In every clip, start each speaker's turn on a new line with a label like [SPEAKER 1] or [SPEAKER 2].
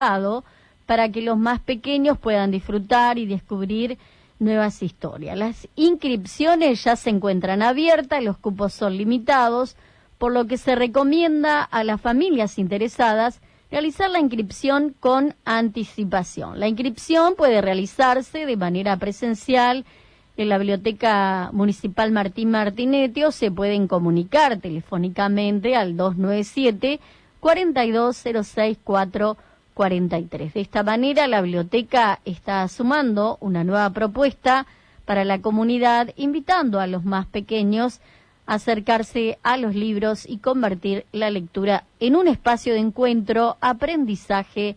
[SPEAKER 1] para que los más pequeños puedan disfrutar y descubrir nuevas historias. Las inscripciones ya se encuentran abiertas, los cupos son limitados, por lo que se recomienda a las familias interesadas realizar la inscripción con anticipación. La inscripción puede realizarse de manera presencial en la Biblioteca Municipal Martín Martinetti o se pueden comunicar telefónicamente al 297-4206443. De esta manera, la biblioteca está sumando una nueva propuesta para la comunidad, invitando a los más pequeños a acercarse a los libros y convertir la lectura en un espacio de encuentro, aprendizaje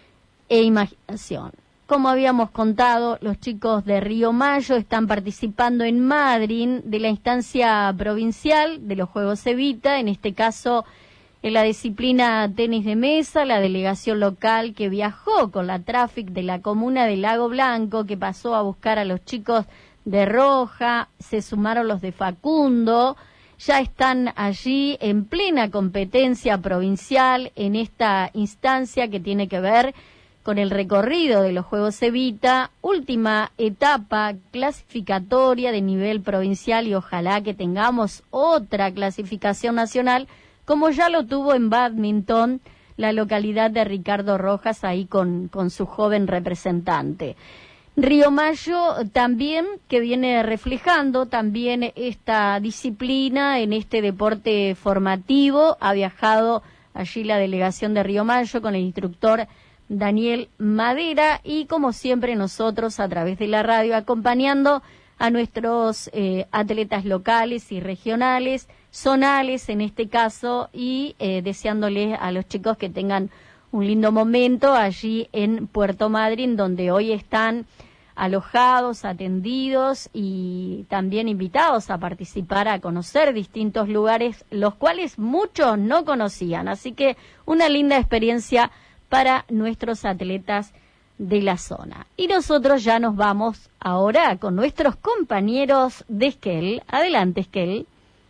[SPEAKER 1] e imaginación. Como habíamos contado, los chicos de Río Mayo están participando en Madryn de la instancia provincial de los Juegos Evita, en este caso en la disciplina tenis de mesa, la delegación local que viajó con la Traffic de la comuna de Lago Blanco, que pasó a buscar a los chicos de Roja, se sumaron los de Facundo, ya están allí en plena competencia provincial en esta instancia que tiene que ver con el recorrido de los Juegos Evita, última etapa clasificatoria de nivel provincial y ojalá que tengamos otra clasificación nacional, como ya lo tuvo en bádminton la localidad de Ricardo Rojas, ahí con su joven representante. Río Mayo también, que viene reflejando también esta disciplina en este deporte formativo, ha viajado allí la delegación de Río Mayo con el instructor Daniel Madera y como siempre nosotros a través de la radio acompañando a nuestros atletas locales y regionales, zonales en este caso, y deseándoles a los chicos que tengan un lindo momento allí en Puerto Madryn, donde hoy están alojados, atendidos y también invitados a participar, a conocer distintos lugares, los cuales muchos no conocían. Así que una linda experiencia para nuestros atletas de la zona. Y nosotros ya nos vamos ahora con nuestros compañeros de Esquel. Adelante, Esquel.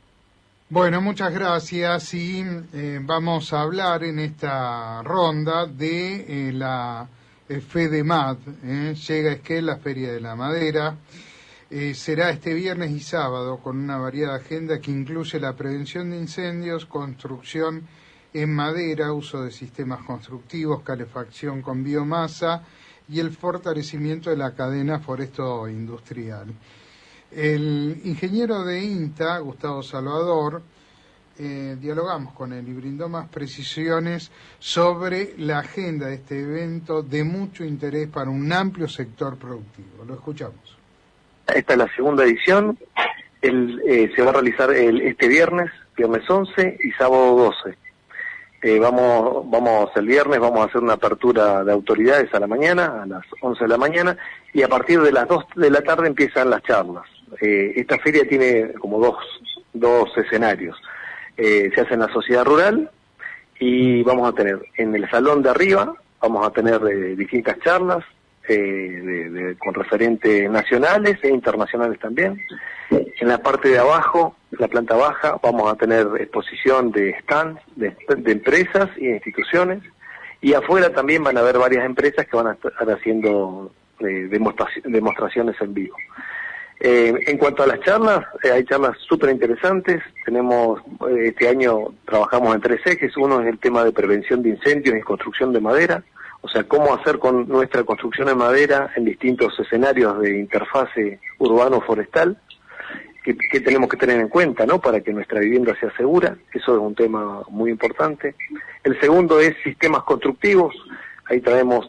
[SPEAKER 2] Bueno, muchas gracias y vamos a hablar en esta ronda de la FEDEMAD. Llega a Esquel la Feria de la Madera. Será este viernes y sábado con una variada agenda que incluye la prevención de incendios, construcción en madera, uso de sistemas constructivos, calefacción con biomasa y el fortalecimiento de la cadena foresto-industrial. El ingeniero de INTA, Gustavo Salvador, dialogamos con él y brindó más precisiones sobre la agenda de este evento de mucho interés para un amplio sector productivo. Lo escuchamos.
[SPEAKER 3] Esta es la segunda edición, se va a realizar este viernes 11 y sábado 12. Vamos el viernes, vamos a hacer una apertura de autoridades a la mañana, a las 11 de la mañana, y a partir de las 2 de la tarde empiezan las charlas. Esta feria tiene como dos escenarios. Se hace en la sociedad rural y vamos a tener en el salón de arriba, vamos a tener distintas charlas con referentes nacionales e internacionales también. En la parte de abajo, la planta baja, vamos a tener exposición de stands de empresas y de instituciones, y afuera también van a haber varias empresas que van a estar haciendo demostraciones en vivo. En cuanto a las charlas, hay charlas súper interesantes. Tenemos, este año trabajamos en 3 ejes. Uno es el tema de prevención de incendios y construcción de madera, o sea, cómo hacer con nuestra construcción de madera en distintos escenarios de interfase urbano-forestal, que tenemos que tener en cuenta, ¿no?, para que nuestra vivienda sea segura. Eso es un tema muy importante. El segundo es sistemas constructivos. Ahí traemos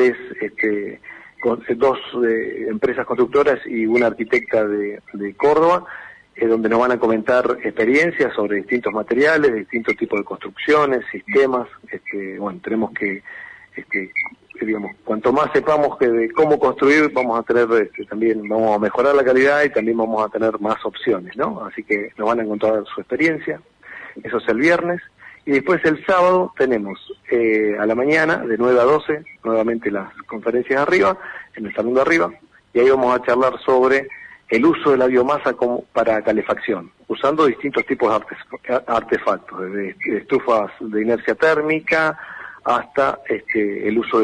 [SPEAKER 3] 2 empresas constructoras y una arquitecta de Córdoba, donde nos van a comentar experiencias sobre distintos materiales, distintos tipos de construcciones, sistemas. Bueno, tenemos que, digamos, cuanto más sepamos de cómo construir, vamos a tener también, vamos a mejorar la calidad y también vamos a tener más opciones, ¿no? Así que nos van a encontrar su experiencia. Eso es el viernes. Y después el sábado tenemos a la mañana, de 9 a 12, nuevamente las conferencias arriba, en el salón de arriba, y ahí vamos a charlar sobre el uso de la biomasa para calefacción, usando distintos tipos de artefactos, desde estufas de inercia térmica hasta el uso de